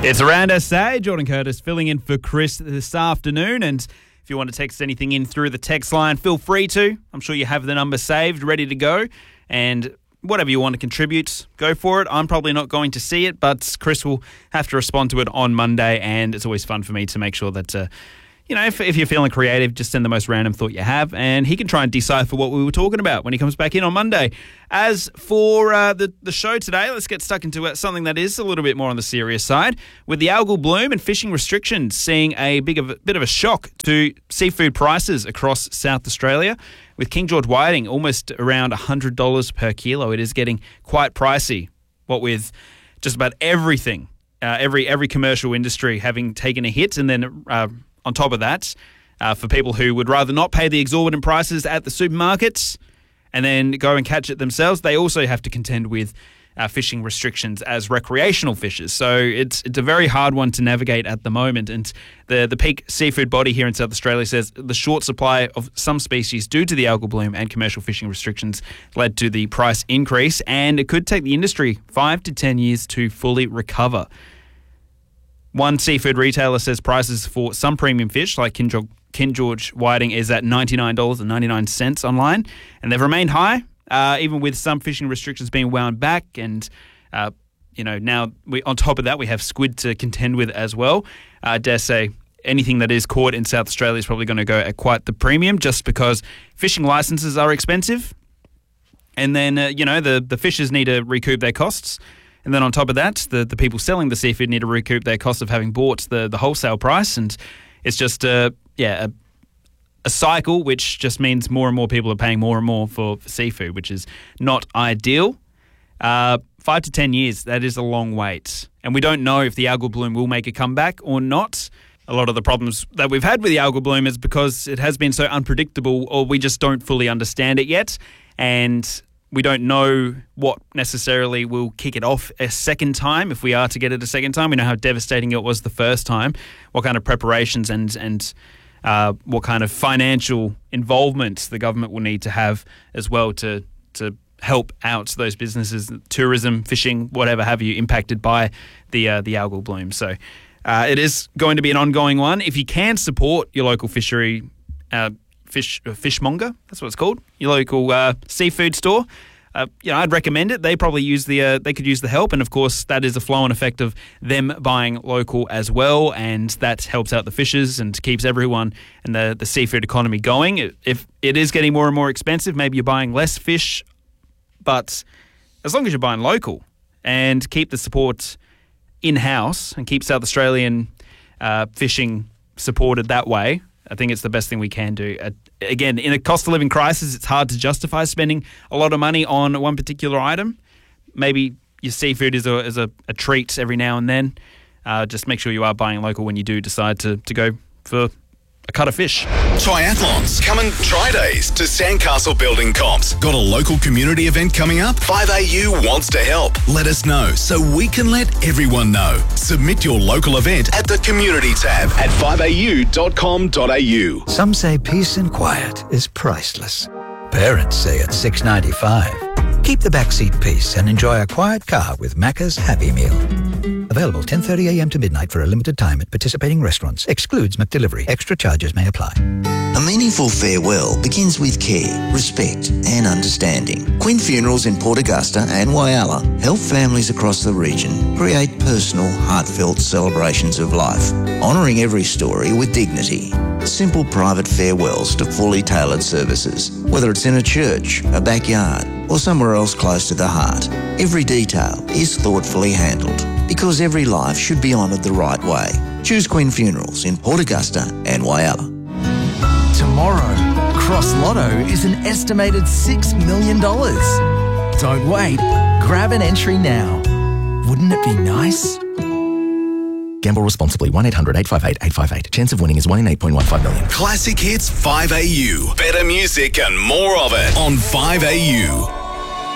It's Around SA. Jordan Curtis filling in for Chris this afternoon. And if you want to text anything in through the text line, feel free to. I'm sure you have the number saved, ready to go. And whatever you want to contribute, go for it. I'm probably not going to see it, but Chris will have to respond to it on Monday. And it's always fun for me to make sure that, if you're feeling creative, just send the most random thought you have, and he can try and decipher what we were talking about when he comes back in on Monday. As for the show today, let's get stuck into something that is a little bit more on the serious side, with the algal bloom and fishing restrictions seeing a bit of a shock to seafood prices across South Australia. With King George whiting almost around $100 per kilo, it is getting quite pricey. What with just about everything, every commercial industry having taken a hit, and then on top of that, for people who would rather not pay the exorbitant prices at the supermarkets and then go and catch it themselves, they also have to contend with fishing restrictions as recreational fishers. So it's a very hard one to navigate at the moment. And the peak seafood body here in South Australia says the short supply of some species due to the algal bloom and commercial fishing restrictions led to the price increase, and it could take the industry 5 to 10 years to fully recover. One seafood retailer says prices for some premium fish, like King George whiting, is at $99.99 online, and they've remained high, even with some fishing restrictions being wound back. And now on top of that, we have squid to contend with as well. I dare say anything that is caught in South Australia is probably going to go at quite the premium, just because fishing licenses are expensive, and then the fishers need to recoup their costs. And then on top of that, the people selling the seafood need to recoup their cost of having bought the wholesale price. And it's just a cycle, which just means more and more people are paying more and more for seafood, which is not ideal. 5 to 10 years, that is a long wait. And we don't know if the algal bloom will make a comeback or not. A lot of the problems that we've had with the algal bloom is because it has been so unpredictable, or we just don't fully understand it yet. And we don't know what necessarily will kick it off a second time, if we are to get it a second time. We know how devastating it was the first time, what kind of preparations and what kind of financial involvement the government will need to have as well to help out those businesses, tourism, fishing, whatever have you, impacted by the algal bloom. So it is going to be an ongoing one. If you can support your local fishery, fishmonger, that's what it's called, your local seafood store, I'd recommend it. They probably they could use the help, and of course that is a flow-on effect of them buying local as well, and that helps out the fishers and keeps everyone and the seafood economy going. If it is getting more and more expensive, maybe you're buying less fish, but as long as you're buying local and keep the support in-house and keep South Australian fishing supported that way, I think it's the best thing we can do. Again, in a cost of living crisis, it's hard to justify spending a lot of money on one particular item. Maybe your seafood is a treat every now and then. Just make sure you are buying local when you do decide to go for a cut of fish. Triathlons. Come and try days to Sandcastle Building Comps. Got a local community event coming up? 5AU wants to help. Let us know so we can let everyone know. Submit your local event at the community tab at 5au.com.au. Some say peace and quiet is priceless. Parents say it's $6.95. Keep the backseat peace and enjoy a quiet car with Macca's Happy Meal. Available 10:30am to midnight for a limited time at participating restaurants. Excludes McDelivery. Extra charges may apply. A meaningful farewell begins with care, respect and understanding. Quinn Funerals in Port Augusta and Whyalla help families across the region create personal, heartfelt celebrations of life, honouring every story with dignity. Simple private farewells to fully tailored services, whether it's in a church, a backyard or somewhere else close to the heart. Every detail is thoughtfully handled because every life should be honoured the right way. Choose Quinn Funerals in Port Augusta and Whyalla. Tomorrow, Cross Lotto is an estimated $6 million. Don't wait. Grab an entry now. Wouldn't it be nice? Gamble responsibly. 1-800-858-858. Chance of winning is 1 in 8.15 million. Classic Hits 5AU. Better music and more of it on 5AU.